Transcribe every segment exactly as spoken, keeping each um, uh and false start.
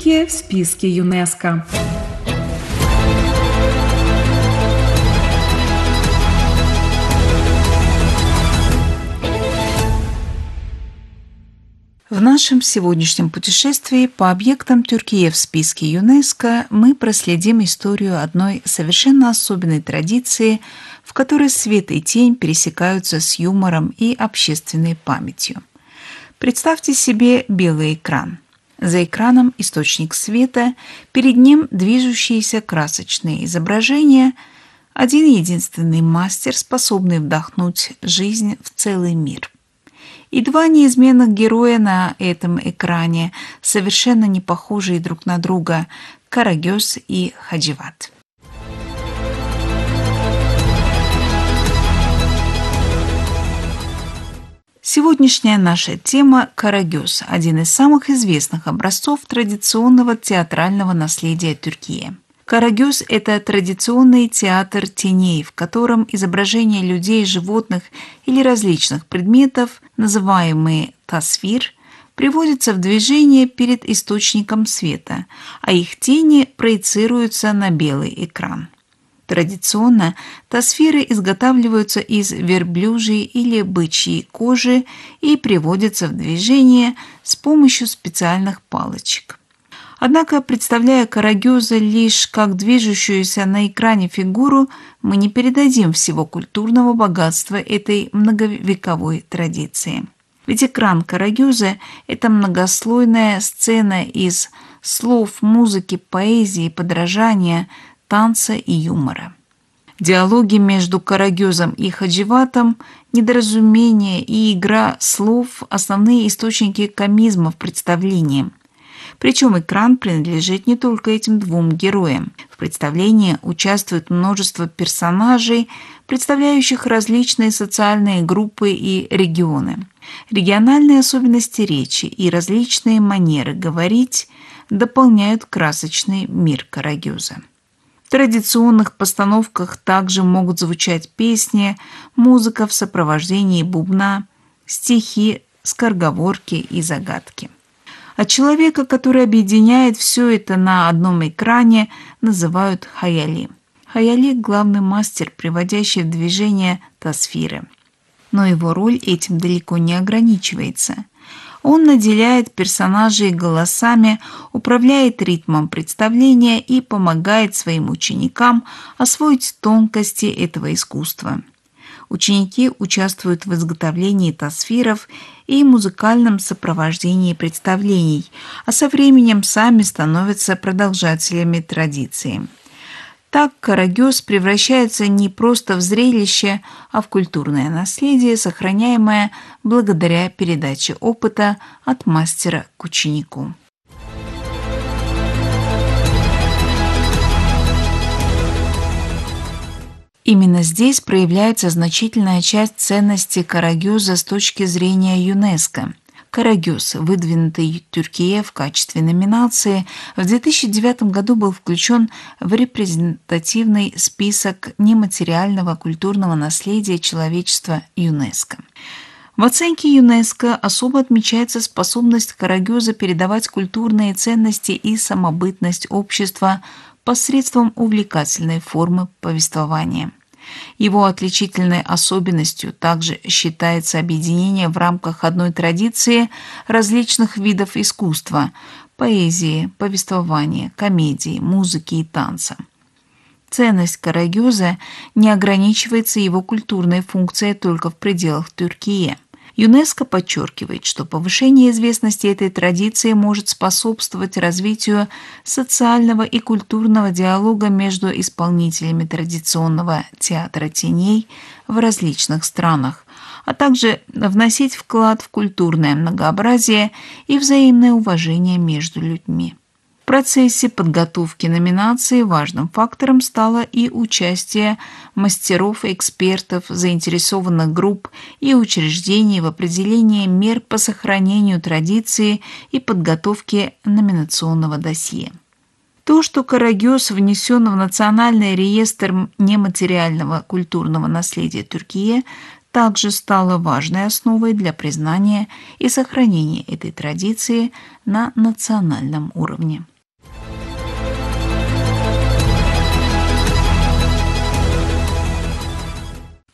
Тюркия в списке ЮНЕСКО. В нашем сегодняшнем путешествии по объектам Тюркии в списке ЮНЕСКО мы проследим историю одной совершенно особенной традиции, в которой свет и тень пересекаются с юмором и общественной памятью. Представьте себе белый экран. За экраном источник света, перед ним движущиеся красочные изображения, один единственный мастер, способный вдохнуть жизнь в целый мир. И два неизменных героя на этом экране, совершенно не похожие друг на друга – Карагöz и Hacivat. Сегодняшняя наша тема – Карагöz, один из самых известных образцов традиционного театрального наследия Тюркии. Карагöz – это традиционный театр теней, в котором изображения людей, животных или различных предметов, называемые тасвир, приводятся в движение перед источником света, а их тени проецируются на белый экран. Традиционно тасвиры изготавливаются из верблюжьей или бычьей кожи и приводятся в движение с помощью специальных палочек. Однако, представляя Карагözа лишь как движущуюся на экране фигуру, мы не передадим всего культурного богатства этой многовековой традиции. Ведь экран Карагözа – это многослойная сцена из слов, музыки, поэзии, подражания, танца и юмора. Диалоги между Карагözом и Hacivat'ом, недоразумения и игра слов – основные источники комизма в представлении. Причем экран принадлежит не только этим двум героям. В представлении участвует множество персонажей, представляющих различные социальные группы и регионы. Региональные особенности речи и различные манеры говорить дополняют красочный мир Карагözа. В традиционных постановках также могут звучать песни, музыка в сопровождении бубна, стихи, скороговорки и загадки. А человека, который объединяет все это на одном экране, называют хаяли. Хаяли – главный мастер, приводящий в движение тасвиры. Но его роль этим далеко не ограничивается. Он наделяет персонажей голосами, управляет ритмом представления и помогает своим ученикам освоить тонкости этого искусства. Ученики участвуют в изготовлении тасвиров и музыкальном сопровождении представлений, а со временем сами становятся продолжателями традиции. Так Карагöz превращается не просто в зрелище, а в культурное наследие, сохраняемое благодаря передаче опыта от мастера к ученику. Именно здесь проявляется значительная часть ценности Карагözа с точки зрения ЮНЕСКО. Карагöz, выдвинутый Тюркией в качестве номинации, в две тысячи девятом году был включен в репрезентативный список нематериального культурного наследия человечества ЮНЕСКО. В оценке ЮНЕСКО особо отмечается способность Карагözа передавать культурные ценности и самобытность общества посредством увлекательной формы повествования. Его отличительной особенностью также считается объединение в рамках одной традиции различных видов искусства – поэзии, повествования, комедии, музыки и танца. Ценность Карагözа не ограничивается его культурной функцией только в пределах Тюркии. ЮНЕСКО подчеркивает, что повышение известности этой традиции может способствовать развитию социального и культурного диалога между исполнителями традиционного театра теней в различных странах, а также вносить вклад в культурное многообразие и взаимное уважение между людьми. В процессе подготовки номинации важным фактором стало и участие мастеров, экспертов, заинтересованных групп и учреждений в определении мер по сохранению традиции и подготовке номинационного досье. То, что Карагöz внесен в Национальный реестр нематериального культурного наследия Тюркии, также стало важной основой для признания и сохранения этой традиции на национальном уровне.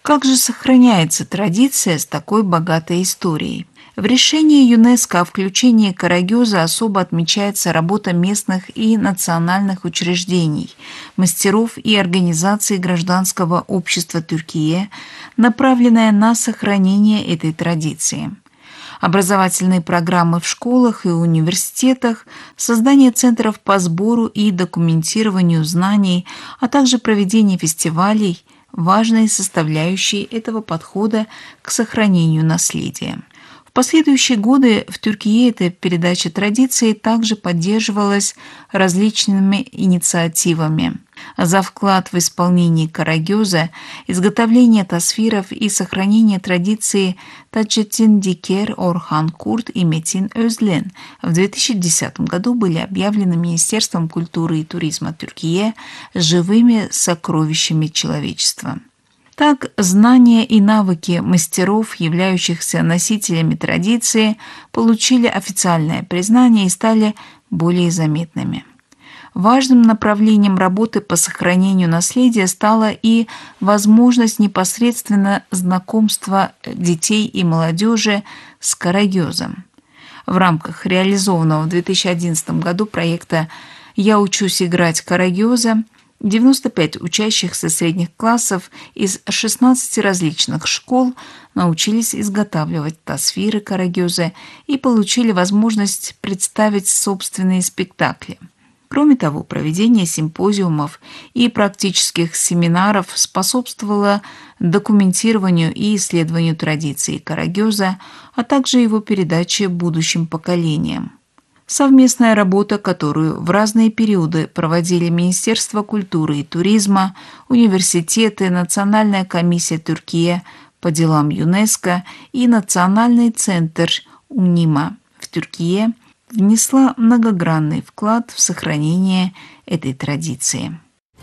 Как же сохраняется традиция с такой богатой историей? В решении ЮНЕСКО о включении Карагёза особо отмечается работа местных и национальных учреждений, мастеров и организаций гражданского общества Тюркии, направленная на сохранение этой традиции. Образовательные программы в школах и университетах, создание центров по сбору и документированию знаний, а также проведение фестивалей – важные составляющие этого подхода к сохранению наследия. В последующие годы в Тюркии эта передача традиции также поддерживалась различными инициативами. За вклад в исполнение Карагёза, изготовление тасвиров и сохранение традиции Таджетдин Дикер, Орхан Курт и Метин Özlen в две тысячи десятом году были объявлены Министерством культуры и туризма Тюркии живыми сокровищами человечества. Так, знания и навыки мастеров, являющихся носителями традиции, получили официальное признание и стали более заметными. Важным направлением работы по сохранению наследия стала и возможность непосредственно знакомства детей и молодежи с Карагёзом. В рамках реализованного в две тысячи одиннадцатом году проекта «Я учусь играть Карагёза» девяносто пять учащихся средних классов из шестнадцати различных школ научились изготавливать тасвиры Карагёза и получили возможность представить собственные спектакли. Кроме того, проведение симпозиумов и практических семинаров способствовало документированию и исследованию традиций Карагёза, а также его передаче будущим поколениям. Совместная работа, которую в разные периоды проводили Министерство культуры и туризма, университеты, Национальная комиссия Тюркии по делам ЮНЕСКО и Национальный центр УНИМА в Тюркии, внесла многогранный вклад в сохранение этой традиции.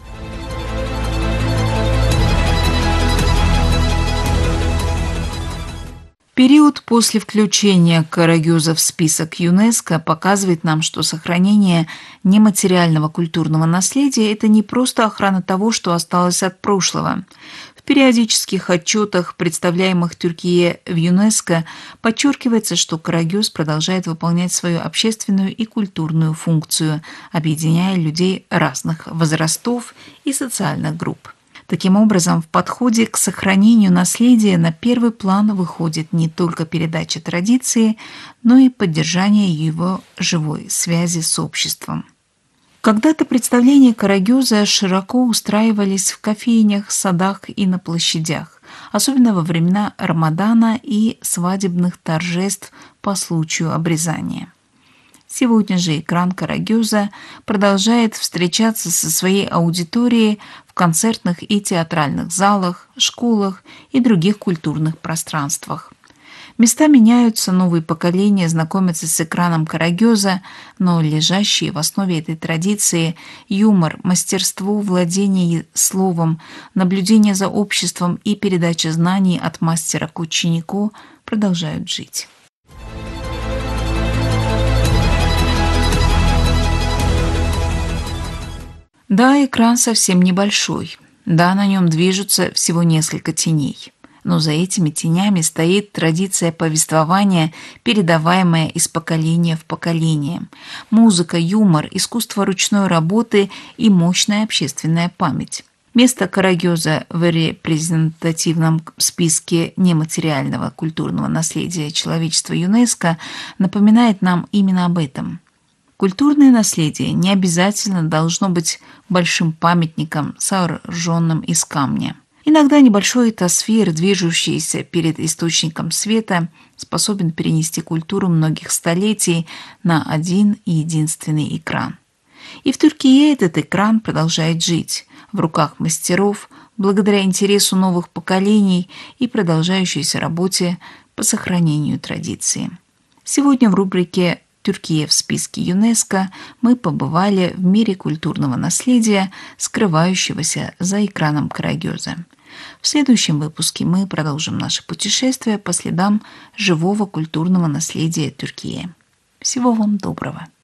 Период после включения Карагёза в список ЮНЕСКО показывает нам, что сохранение нематериального культурного наследия – это не просто охрана того, что осталось от прошлого. В периодических отчетах, представляемых Тюркией в ЮНЕСКО, подчеркивается, что Карагёз продолжает выполнять свою общественную и культурную функцию, объединяя людей разных возрастов и социальных групп. Таким образом, в подходе к сохранению наследия на первый план выходит не только передача традиции, но и поддержание его живой связи с обществом. Когда-то представления Карагёза широко устраивались в кофейнях, садах и на площадях, особенно во времена Рамадана и свадебных торжеств по случаю обрезания. Сегодня же экран Карагёза продолжает встречаться со своей аудиторией в концертных и театральных залах, школах и других культурных пространствах. Места меняются, новые поколения знакомятся с экраном Карагёза, но лежащие в основе этой традиции юмор, мастерство владения словом, наблюдение за обществом и передача знаний от мастера к ученику продолжают жить. Да, экран совсем небольшой. Да, на нем движутся всего несколько теней. Но за этими тенями стоит традиция повествования, передаваемая из поколения в поколение. Музыка, юмор, искусство ручной работы и мощная общественная память. Место Карагёза в репрезентативном списке нематериального культурного наследия человечества ЮНЕСКО напоминает нам именно об этом. Культурное наследие не обязательно должно быть большим памятником, сооруженным из камня. Иногда небольшой тасвир, движущийся перед источником света, способен перенести культуру многих столетий на один и единственный экран. И в Тюркии этот экран продолжает жить в руках мастеров, благодаря интересу новых поколений и продолжающейся работе по сохранению традиции. Сегодня в рубрике «Тюркия в списке ЮНЕСКО» мы побывали в мире культурного наследия, скрывающегося за экраном Карагёза. В следующем выпуске мы продолжим наше путешествие по следам живого культурного наследия Тюркии. Всего вам доброго!